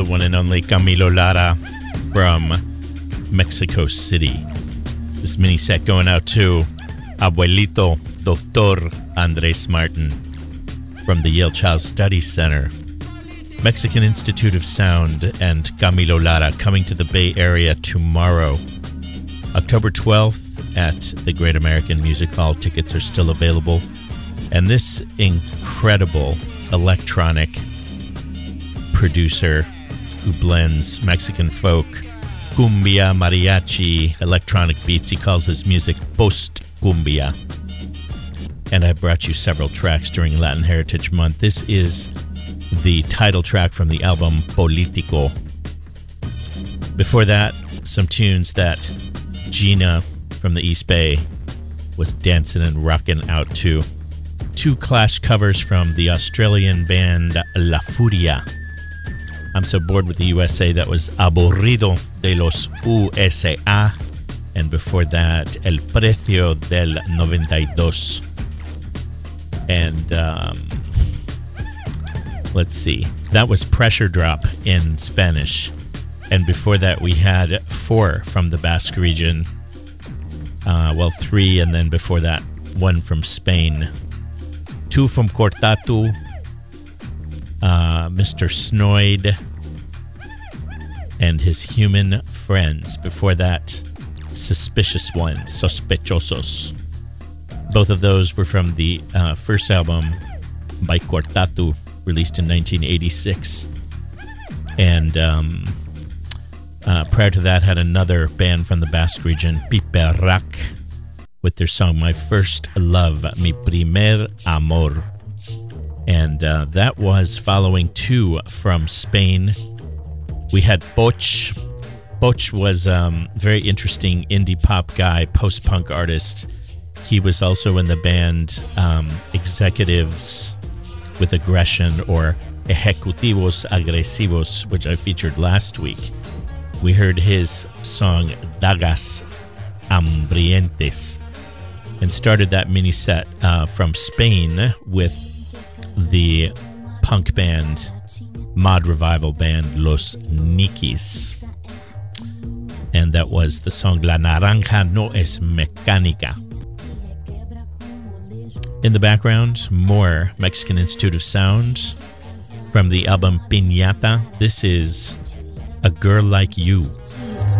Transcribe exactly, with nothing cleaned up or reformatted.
the one and only Camilo Lara from Mexico City. This mini set going out to Abuelito Doctor Andres Martin from the Yale Child Studies Center. Mexican Institute of Sound and Camilo Lara coming to the Bay Area tomorrow, October twelfth at the Great American Music Hall. Tickets are still available. And this incredible electronic producer who blends Mexican folk, cumbia, mariachi, electronic beats. He calls his music post-cumbia. And I brought you several tracks during Latin Heritage Month. This is the title track from the album Politico. Before that, some tunes that Gina from the East Bay was dancing and rocking out to. Two Clash covers from the Australian band La Furia. I'm So Bored with the U S A. That was Aburrido de los U S A. And before that, El Precio del noventa y dos. And um, let's see. That was Pressure Drop in Spanish. And before that, we had four from the Basque region. Uh, well, three, and then before that, one from Spain. Two from Cortatu, uh, Mister Snoid, and his human friends. Before that, Suspicious Ones, Sospechosos. Both of those were from the uh, first album by Cortatu, released in nineteen eighty-six. And um, uh, prior to that, had another band from the Basque region, Piperrak, with their song My First Love, Mi Primer Amor. And uh, that was following two from Spain. We had Poch. Poch was a um, very interesting indie pop guy, post-punk artist. He was also in the band um, Executives with Aggression, or Ejecutivos Agresivos, which I featured last week. We heard his song Dagas Hambrientes, and started that mini set uh, from Spain with the punk band, mod revival band Los Nikis. And that was the song La Naranja No Es Mecánica. In the background, more Mexican Institute of Sound from the album Piñata. This is A Girl Like You.